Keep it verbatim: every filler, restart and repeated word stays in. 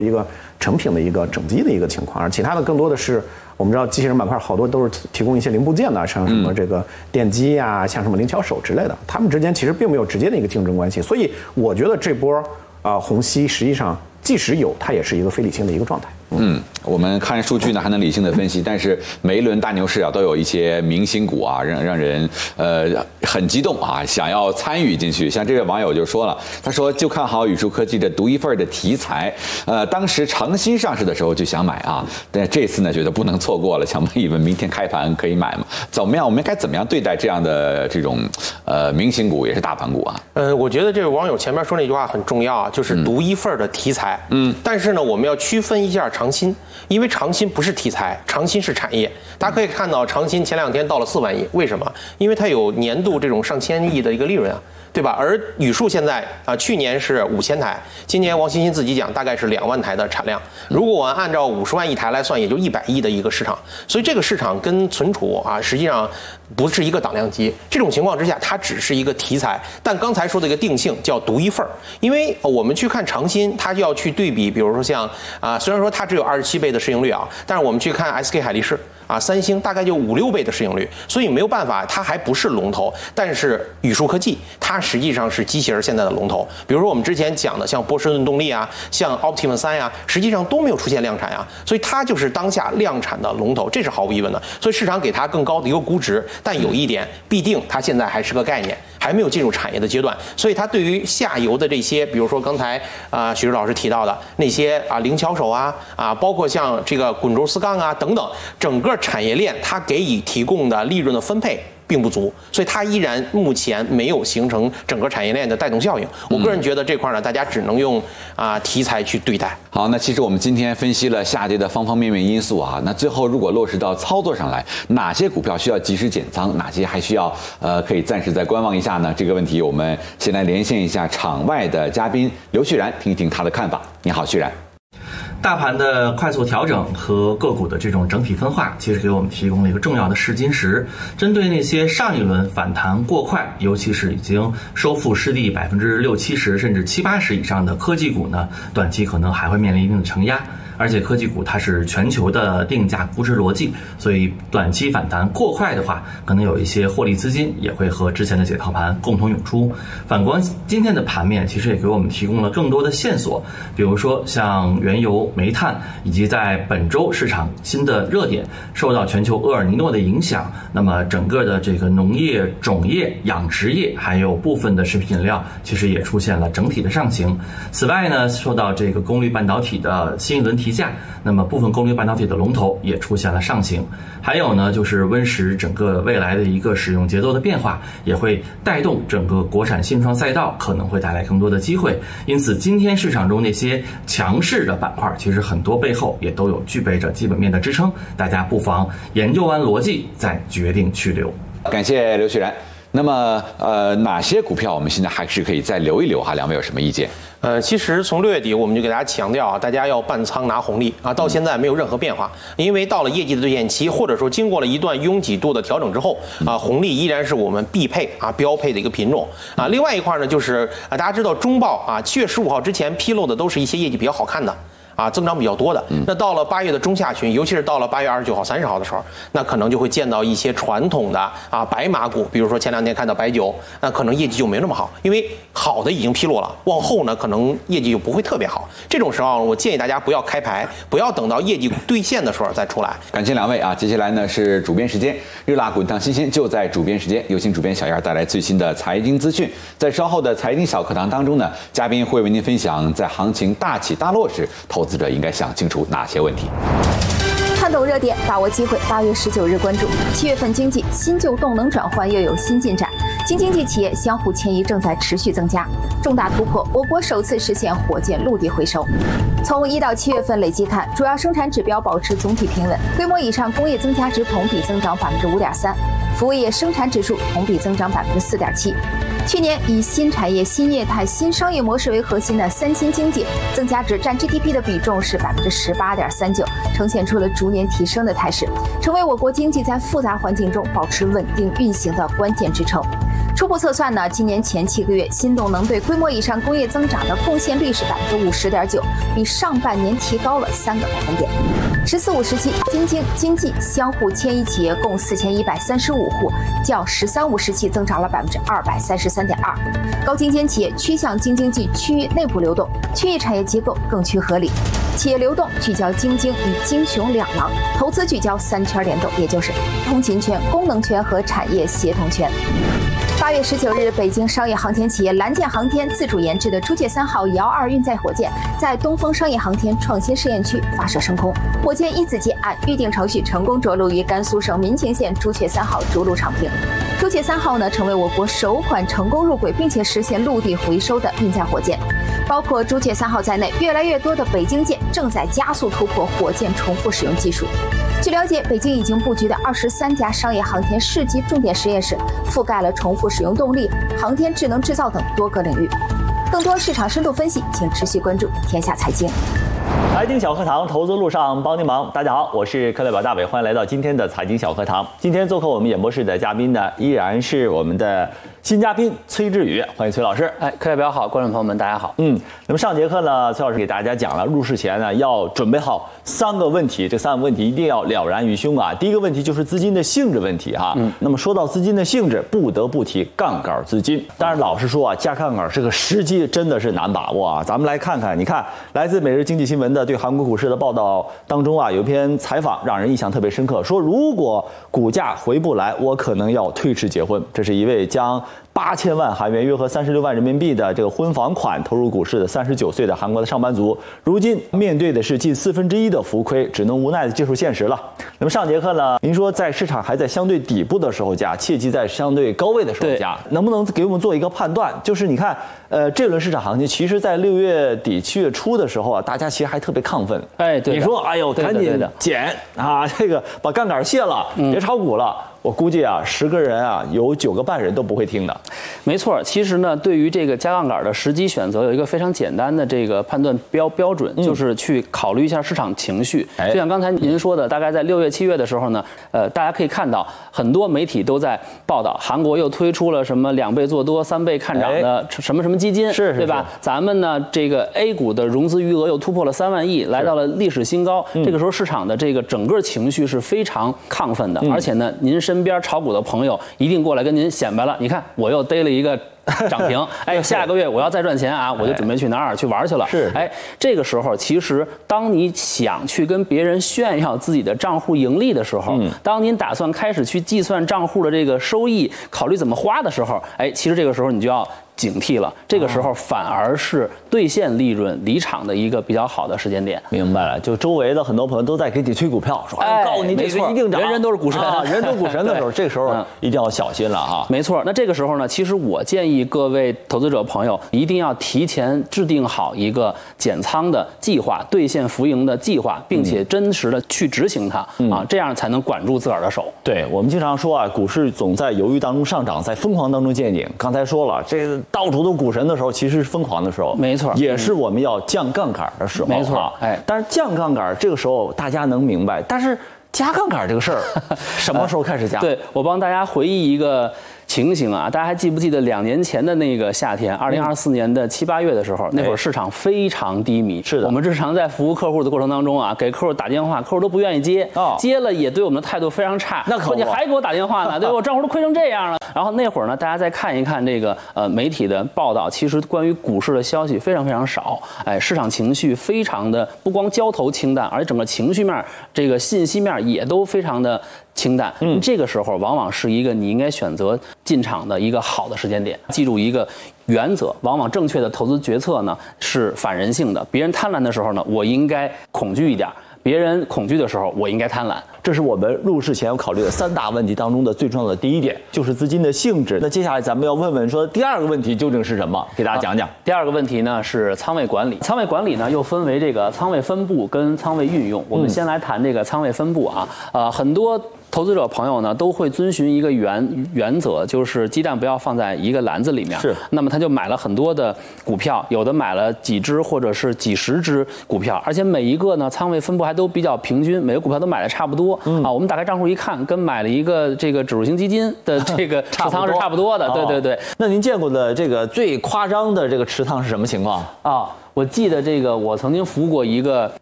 一个成品的一个整机的一个情况，而其他的更多的是我们知道机器人板块好多都是提供一些零部件的，像什么这个电机啊，像什么灵巧手之类的，他们之间其实并没有直接的一个竞争关系，所以我觉得这波啊、呃、虹吸实际上即使有，它也是一个非理性的一个状态。 嗯，我们看数据呢还能理性的分析，但是每一轮大牛市啊都有一些明星股啊，让让人呃很激动啊，想要参与进去。像这位网友就说了，他说就看好宇树科技这独一份的题材，呃，当时长鑫上市的时候就想买啊，但这次呢觉得不能错过了，想问一问明天开盘可以买吗？怎么样？我们该怎么样对待这样的这种呃明星股也是大盘股啊？ 呃，我觉得这位网友前面说那句话很重要啊，就是独一份的题材。嗯，但是呢，我们要区分一下长鑫，因为长鑫不是题材，长鑫是产业。大家可以看到，长鑫前两天到了四万亿，为什么？因为它有年度这种上千亿的一个利润啊，对吧？而宇树现在啊，去年是五千台，今年王欣欣自己讲大概是两万台的产量。如果我们按照五十万一台来算，也就一百亿的一个市场。所以这个市场跟存储啊，实际上不是一个档量级。这种情况之下，它只是一个题材。但刚才说的一个定性叫独一份儿，因为我们去看长鑫，它就要去对比，比如说像啊，虽然说它只有二十七倍的市盈率啊，但是我们去看 S K 海力士。啊，三星大概就五六倍的市盈率，所以没有办法，它还不是龙头。但是宇树科技，它实际上是机器人现在的龙头。比如说我们之前讲的，像波士顿动力啊，像 Optimus 三呀，实际上都没有出现量产啊，所以它就是当下量产的龙头，这是毫无疑问的。所以市场给它更高的一个估值，但有一点，必定它现在还是个概念，还没有进入产业的阶段，所以它对于下游的这些，比如说刚才啊、呃、许志老师提到的那些啊灵巧手啊啊，包括像这个滚轴丝杠啊等等，整个产业链它给予提供的利润的分配并不足，所以它依然目前没有形成整个产业链的带动效应。我个人觉得这块呢，大家只能用啊、呃、题材去对待。 好，那其实我们今天分析了下跌的方方面面因素啊，那最后如果落实到操作上来，哪些股票需要及时减仓，哪些还需要呃可以暂时再观望一下呢？这个问题我们先来连线一下场外的嘉宾刘旭然，听一听他的看法。你好，旭然。 大盘的快速调整和个股的这种整体分化，其实给我们提供了一个重要的试金石。针对那些上一轮反弹过快，尤其是已经收复失地百分之六七十甚至七八十以上的科技股呢，短期可能还会面临一定的承压。而且科技股它是全球的定价估值逻辑，所以短期反弹过快的话，可能有一些获利资金也会和之前的解套盘共同涌出。反观今天的盘面，其实也给我们提供了更多的线索，比如说像原油、煤炭，以及在本周市场新的热点受到全球厄尔尼诺的影响，那么整个的这个农业、种业、养殖业，还有部分的食品饮料，其实也出现了整体的上行。此外呢，受到这个功率半导体的新一轮提价，那么部分功率半导体的龙头也出现了上行。还有呢，就是温实整个未来的一个使用节奏的变化，也会带动整个国产新创赛道可能会带来更多的机会。因此今天市场中那些强势的板块，其实很多背后也都有具备着基本面的支撑，大家不妨研究完逻辑再决定去留。 感谢刘旭然。那么呃，哪些股票我们现在还是可以再留一留哈？两位有什么意见？ 呃，其实从六月底我们就给大家强调啊，大家要半仓拿红利啊，到现在没有任何变化，因为到了业绩的兑现期，或者说经过了一段拥挤度的调整之后啊，红利依然是我们必配啊标配的一个品种啊。另外一块呢，就是啊，大家知道中报啊，七月十五号之前披露的都是一些业绩比较好看的。啊，增长比较多的，那到了八月的中下旬，尤其是到了八月二十九号、三十号的时候，那可能就会见到一些传统的啊白马股，比如说前两天看到白酒，那可能业绩就没那么好，因为好的已经披露了，往后呢可能业绩就不会特别好。这种时候，我建议大家不要开牌，不要等到业绩兑现的时候再出来。 感谢两位啊，接下来呢是主编时间，热辣滚烫新鲜就在主编时间，有请主编小燕带来最新的财经资讯。在稍后的财经小课堂当中呢，嘉宾会为您分享在行情大起大落时，投资者应该想清楚哪些问题。 看懂热点，把握机会。八月十九日关注七月份经济新旧动能转换又有新进展，新经济企业相互迁移正在持续增加，重大突破，我国首次实现火箭陆地回收。从一到七月份累计看，主要生产指标保持总体平稳，规模以上工业增加值同比增长百分之五点三，服务业生产指数同比增长百分之四点七。去年以新产业、新业态、新商业模式为核心的三新经济增加值占 G D P 的比重是百分之十八点三九，呈现出了逐年提升的态势，成为我国经济在复杂环境中保持稳定运行的关键支撑。 初步测算呢，今年前七个月新动能对规模以上工业增长的贡献率是百分之五十点九，比上半年提高了三个百分点。十四五时期，京津、经济相互迁移企业共四千一百三十五户，较十三五时期增长了百分之二百三十三点二。高精尖企业趋向京津冀区域内部流动，区域产业结构更趋合理。企业流动聚焦京津与京雄两廊，投资聚焦三圈联动，也就是通勤圈、功能圈和产业协同圈。八月十九日，北京商业航天企业蓝箭航天自主研制的朱雀三号遥二运载火箭在东风商业航天创新试验区发射升空，火箭一字节按预定程序成功着陆于甘肃省民勤县朱雀三号着陆场坪。朱雀三号呢，成为我国首款成功入轨并且实现陆地回收的运载火箭。包括朱雀三号在内，越来越多的北京舰正在加速突破火箭重复使用技术。据了解，北京已经布局的二十三家商业航天市级重点实验室，覆盖了重复使用动力、航天智能制造等多个领域。更多市场深度分析，请持续关注天下财经。 财经小课堂，投资路上帮您忙。大家好，我是课代表大伟，欢迎来到今天的财经小课堂。今天做客我们演播室的嘉宾呢，依然是我们的新嘉宾崔志宇，欢迎崔老师。 哎，课代表好，观众朋友们大家好。 嗯，那么上节课呢，崔老师给大家讲了，入市前呢要准备好三个问题，这三个问题一定要了然于胸啊。第一个问题就是资金的性质问题哈。嗯，那么说到资金的性质，不得不提杠杆资金。当然，老实说啊，加杠杆这个时机真的是难把握啊。咱们来看看，你看，来自每日经济新闻的对韩国股市的报道当中啊，有一篇采访让人印象特别深刻，说如果股价回不来，我可能要推迟结婚。这是一位将八千万韩元约合三十六万人民币的这个婚房款投入股市的三十九岁的韩国的上班族，如今面对的是近四分之一的浮亏，只能无奈的接受现实了。那么上节课呢，您说在市场还在相对底部的时候加，切记在相对高位的时候加，能不能给我们做一个判断？就是你看，呃，这轮市场行情，其实在六月底七月初的时候啊，大家其实还特别亢奋。 哎，对， 你说，哎呦，赶紧减啊，这个把杠杆卸了，别炒股了。我估计啊，十个人啊，有九个半人都不会听的。 没错，其实呢，对于这个加杠杆的时机选择，有一个非常简单的这个判断标标准，嗯、就是去考虑一下市场情绪。哎、就像刚才您说的，大概在六月、七月的时候呢，呃，大家可以看到很多媒体都在报道，韩国又推出了什么两倍做多、三倍看涨的什么什么基金， 是是是对吧？咱们呢，这个 A 股的融资余额又突破了三万亿，来到了历史新高。这个时候市场的这个整个情绪是非常亢奋的，嗯、而且呢，您是身边炒股的朋友一定过来跟您显摆了，你看我又逮了一个涨停，哎，下个月我要再赚钱啊，我就准备去哪儿去玩去了。 是， 哎，这个时候其实当你想去跟别人炫耀自己的账户盈利的时候，嗯、当您打算开始去计算账户的这个收益，考虑怎么花的时候，哎，其实这个时候你就要警惕了，这个时候反而是兑现利润离场的一个比较好的时间点。 明白了，就周围的很多朋友都在给你推股票，说哎，告诉你这个一定涨， 人人都是股神， 啊、人人都股神的时候，这个时候一定要小心了啊。 没错，那这个时候呢，其实我建议各位投资者朋友一定要提前制定好一个减仓的计划、兑现浮盈的计划，并且真实的去执行它、嗯、啊，这样才能管住自个儿的手。 对，我们经常说啊，股市总在犹豫当中上涨，在疯狂当中见顶。刚才说了，这个到处都股神的时候，其实是疯狂的时候， 没错， 也是我们要降杠杆的时候， 没错。 哎，但是降杠杆这个时候大家能明白，但是加杠杆这个事儿，什么时候开始加？ 对，我帮大家回忆一个情形啊，大家还记不记得两年前的那个夏天，二零二四年的七八月的时候，那会儿市场非常低迷。 是的， 我们日常在服务客户的过程当中啊，给客户打电话，客户都不愿意接，哦、接了也对我们的态度非常差。 那可说你还给我打电话呢，对吧？我账户都亏成这样了。然后那会儿呢，大家再看一看这个呃媒体的报道，其实关于股市的消息非常非常少。哎，市场情绪非常的不光交投清淡，而且整个情绪面、这个信息面也都非常的清淡。嗯，这个时候往往是一个你应该选择进场的一个好的时间点。记住一个原则，往往正确的投资决策呢是反人性的。别人贪婪的时候呢，我应该恐惧一点；别人恐惧的时候，我应该贪婪。 这是我们入市前要考虑的三大问题当中的最重要的第一点，就是资金的性质。那接下来咱们要问问说第二个问题究竟是什么？给大家讲讲。 啊、第二个问题呢是仓位管理。仓位管理呢又分为这个仓位分布跟仓位运用。我们先来谈这个仓位分布啊，呃，很多投资者朋友呢都会遵循一个原原则，就是鸡蛋不要放在一个篮子里面。 是， 那么他就买了很多的股票，有的买了几只或者是几十只股票，而且每一个呢仓位分布还都比较平均，每个股票都买的差不多。嗯、啊，我们打开账户一看，跟买了一个这个指数型基金的这个持仓是差不多的。对对对。 那您见过的这个最夸张的这个持仓是什么情况啊？我记得这个，我曾经服务过一个